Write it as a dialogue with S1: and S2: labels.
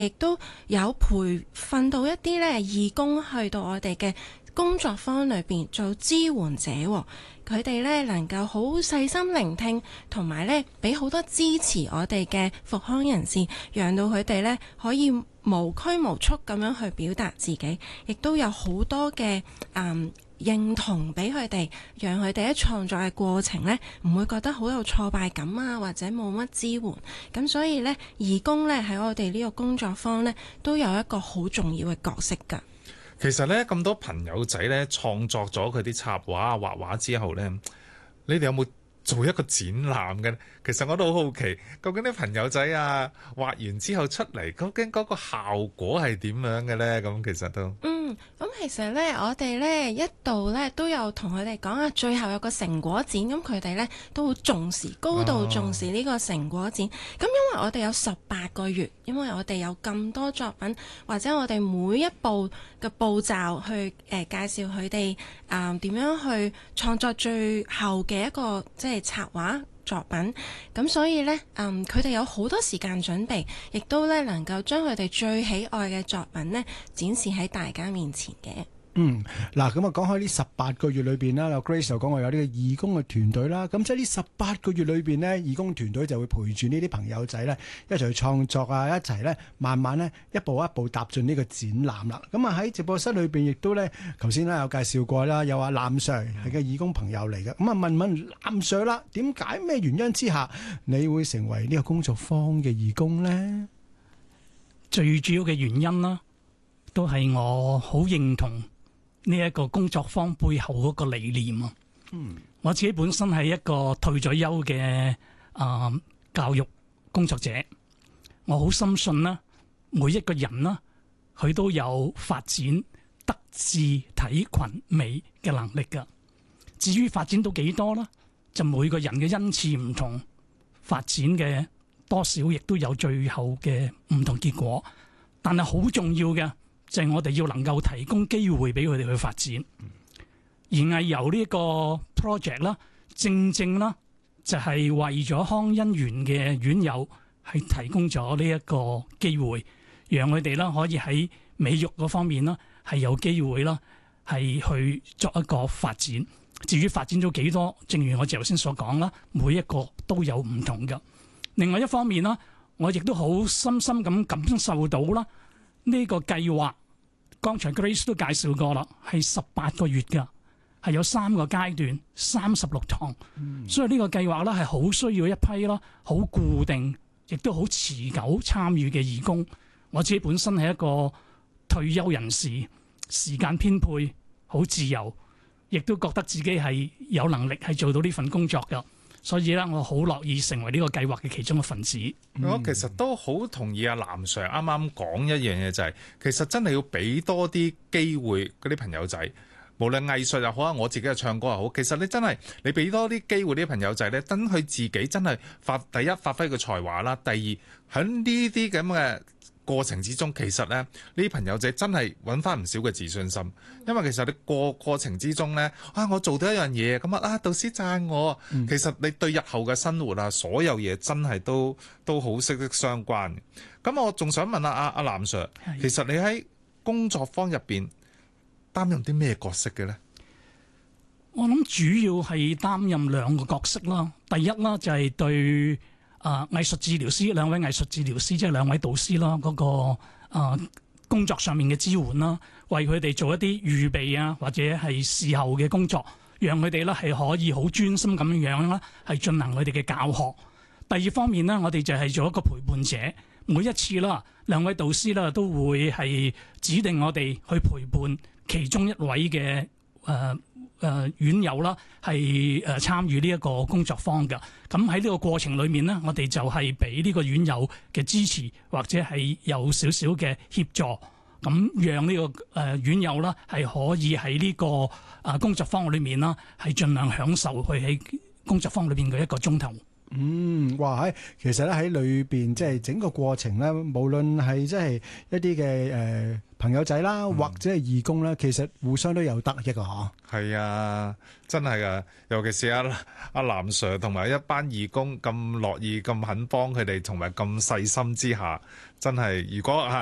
S1: 亦都有培訓到一啲咧義工去到我哋嘅工作坊裏邊做支援者，佢哋咧能夠好細心聆聽，同埋咧俾好多支持我哋嘅復康人士，讓到佢哋咧可以無拘無束咁樣去表達自己，亦都有好多嘅認同俾佢哋，讓佢哋喺創作嘅過程呢唔會覺得好有挫敗感啊，或者冇乜支援。咁所以呢，義工呢喺我哋呢個工作坊呢都有一個好重要嘅角色㗎。
S2: 其實呢，咁多朋友仔呢創作咗佢啲插畫啊、畫畫之後呢，你哋有冇做一個展覽嘅？其實我都好好奇，究竟啲朋友仔啊畫完之後出嚟，究竟嗰個效果係點樣嘅呢？咁其實都
S1: 咁其實咧，我哋咧一度咧都有同佢哋講啊，最後有個成果展，咁佢哋咧都好重視，高度重視呢個成果展。咁因為我哋有18個月，因為我哋有咁多作品，或者我哋每一步嘅步驟去介紹佢哋點樣去創作最後嘅一個即係插畫作品，咁所以呢，佢哋有好多時間準備，亦都咧能夠將佢哋最喜愛嘅作品呢展示喺大家面前嘅。
S3: 嗱，咁啊講開呢18個月裏邊啦，Grace 就講話有呢個義工嘅團隊啦，咁即係呢18個月裏邊呢，義工團隊就會陪住呢啲朋友仔呢一齊去創作啊，一齊呢慢慢呢一步一步踏進呢個展覽啦。咁啊喺直播室裏邊亦都呢，頭先呢有介紹過啦，有話藍 Sir 係個義工朋友嚟嘅，咁啊問藍 Sir 啦，點解咩原因之下你會成為呢個工作坊嘅義工呢？
S4: 最主要嘅原因啦，都係我好認同呢一個工作坊背後嗰個理念啊！我自己本身係一個退咗休嘅教育工作者，我好深信啦，每一個人啦，佢都有發展德智體群美嘅能力噶。至於發展到幾多啦，就每個人嘅恩賜唔同，發展嘅多少亦都有最後嘅唔同結果。但係好重要嘅，就係我哋要能夠提供機會俾佢哋去發展，而係由呢個 project 啦，正正啦就係為咗康恩園嘅院友係提供咗呢一個機會，讓佢哋啦可以喺美育嗰方面啦係有機會啦係去作一個發展。至於發展咗幾多，正如我頭先所講啦，每一個都有唔同㗎。另外一方面啦，我亦都好深深咁感受到啦，呢個計劃。剛才 Grace 都介紹過啦，係18個月㗎，係有3個階段，36堂，所以呢個計劃咧係好需要一批啦，好固定，亦都好持久參與嘅義工。我自己本身係一個退休人士，時間編配好自由，亦都覺得自己係有能力係做到呢份工作㗎。所以咧，我好樂意成為呢個計劃嘅其中一份子。
S2: 我其實都好同意阿藍 Sir 啱啱講一樣嘢，就係其實真係要俾多啲機會嗰啲朋友仔，無論藝術又好啊，我自己嘅唱歌又好，其實你真係你俾多啲機會啲朋友仔咧，等佢自己真係第一發揮個才華啦，第二喺呢啲咁嘅過程之中，其實咧呢啲朋友仔真係揾翻唔少嘅自信心，因為其實你過程之中咧，我做到一樣嘢咁導師讚我，其實你對日後嘅生活啊，所有嘢真係都好息息相關。咁我仲想問阿藍 Sir， 其實你喺工作坊入邊擔任啲咩角色嘅咧？
S4: 我諗主要係擔任2個角色啦。第一啦就係對藝術治療師2位藝術治療師，即係2位導師啦，嗰個工作上面嘅支援啦，為佢哋做一啲預備啊，或者係事後嘅工作，讓佢哋咧係可以好專心咁樣啦，係進行佢哋嘅教學。第二方面呢，我哋就係做一個陪伴者，每一次啦，2位導師啦都會係指定我哋去陪伴其中一位嘅院友啦，係參與呢一個工作坊㗎。咁喺呢個過程裏面呢，我哋就係俾呢個院友嘅支持，或者係有少少嘅協助，咁讓呢個院友啦係可以喺呢個工作坊裏面啦，係盡量享受佢喺工作坊裏面嘅1個鐘頭。
S3: 哇！其實咧喺裏邊即係整個過程咧，無論係即係一啲嘅朋友仔啦，或者係義工啦，其實互相都有得益個嗬。
S2: 係啊，真係噶，尤其是阿藍 Sir 同埋一班義工咁樂意、咁肯幫佢哋，同埋咁細心之下，真係如果